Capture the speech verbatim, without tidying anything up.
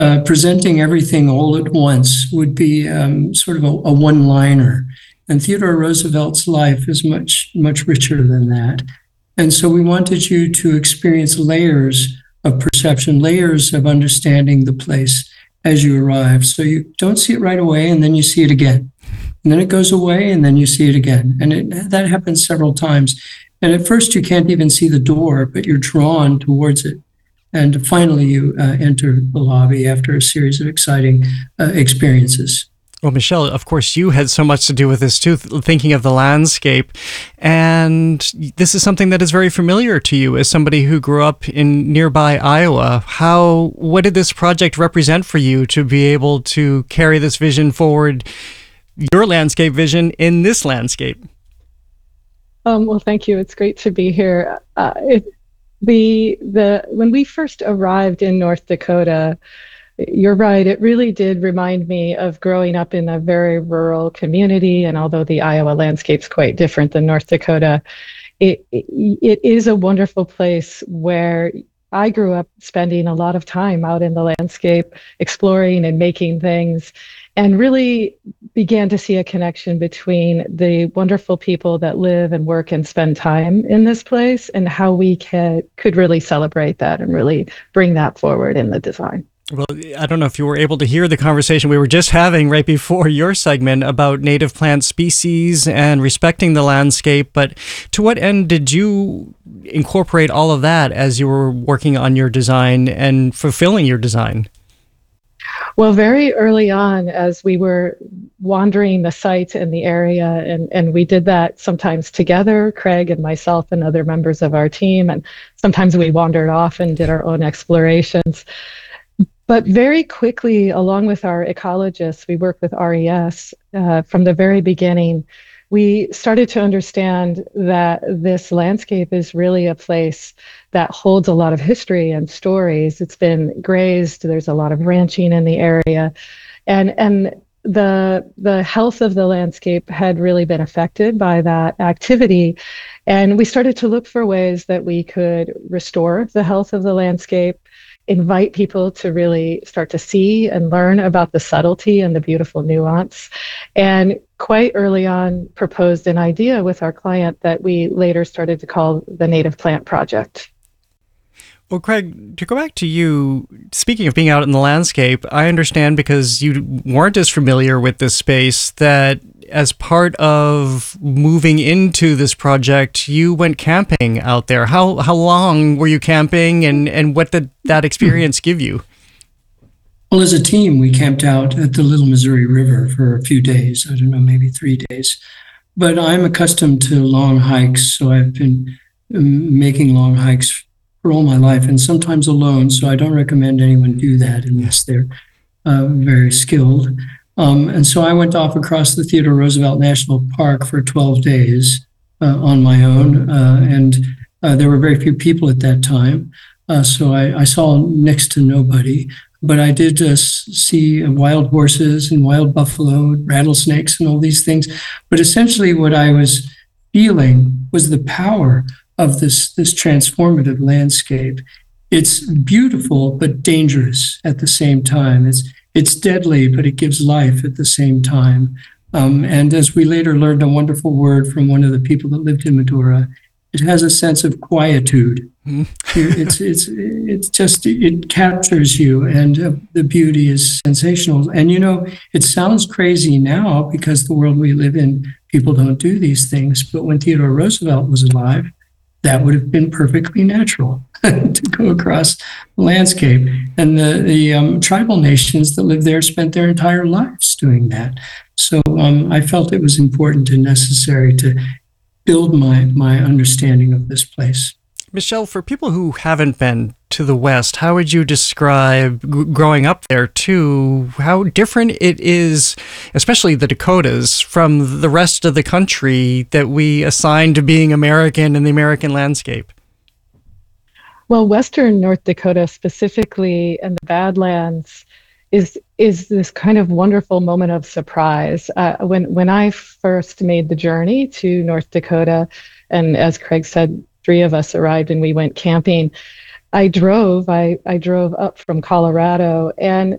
uh, presenting everything all at once would be um, sort of a, a one-liner. And Theodore Roosevelt's life is much, much richer than that. And so we wanted you to experience layers of perception, layers of understanding the place as you arrive. So you don't see it right away, and then you see it again. And then it goes away, and then you see it again. And it, that happens several times. And at first you can't even see the door, but you're drawn towards it. And finally you uh, enter the lobby after a series of exciting uh, experiences. Well, Michelle, of course, you had so much to do with this too, thinking of the landscape. And this is something that is very familiar to you as somebody who grew up in nearby Iowa. How, what did this project represent for you to be able to carry this vision forward, your landscape vision in this landscape? Um, well, thank you. It's great to be here. Uh, it, the the when we first arrived in North Dakota, you're right, it really did remind me of growing up in a very rural community. And although the Iowa landscape's quite different than North Dakota, it, it, it is a wonderful place where I grew up spending a lot of time out in the landscape, exploring and making things, and really began to see a connection between the wonderful people that live and work and spend time in this place and how we can, could really celebrate that and really bring that forward in the design. Well, I don't know if you were able to hear the conversation we were just having right before your segment about native plant species and respecting the landscape, but to what end did you incorporate all of that as you were working on your design and fulfilling your design? Well, very early on, as we were wandering the site and the area, and, and we did that sometimes together, Craig and myself and other members of our team, and sometimes we wandered off and did our own explorations. But very quickly, along with our ecologists, we work with R E S uh, from the very beginning, we started to understand that this landscape is really a place that holds a lot of history and stories. It's been grazed, there's a lot of ranching in the area, and and the the health of the landscape had really been affected by that activity. And we started to look for ways that we could restore the health of the landscape, invite people to really start to see and learn about the subtlety and the beautiful nuance. And quite early on proposed an idea with our client that we later started to call the Native Plant Project. Well, Craig, to go back to you, speaking of being out in the landscape, I understand because you weren't as familiar with this space that as part of moving into this project, you went camping out there. How how long were you camping, and, and what did that experience give you? Well, as a team, we camped out at the Little Missouri River for a few days. I don't know, maybe three days. But I'm accustomed to long hikes, so I've been um, making long hikes for all my life, and sometimes alone. So I don't recommend anyone do that unless they're uh, very skilled. Um, and so I went off across the Theodore Roosevelt National Park for twelve days uh, on my own, uh, and uh, there were very few people at that time. Uh, so I, I saw next to nobody. But I did uh, see wild horses and wild buffalo, rattlesnakes, and all these things. But essentially what I was feeling was the power of this, this transformative landscape. It's beautiful, but dangerous at the same time. It's, it's deadly, but it gives life at the same time. Um, and as we later learned a wonderful word from one of the people that lived in Medora, it has a sense of quietude. Mm. It's it's it's just it captures you, and uh, the beauty is sensational. And you know, it sounds crazy now because the world we live in, people don't do these things. But when Theodore Roosevelt was alive, that would have been perfectly natural to go across the landscape. And the the um, tribal nations that lived there spent their entire lives doing that. So um, I felt it was important and necessary to build my my understanding of this place. Michelle, for people who haven't been to the West, how would you describe g- growing up there too, how different it is, especially the Dakotas, from the rest of the country that we assign to being American and the American landscape? Well, Western North Dakota specifically, and the Badlands, is is this kind of wonderful moment of surprise. Uh, when when I first made the journey to North Dakota, and as Craig said, three of us arrived and we went camping, I drove. I, I drove up from Colorado, and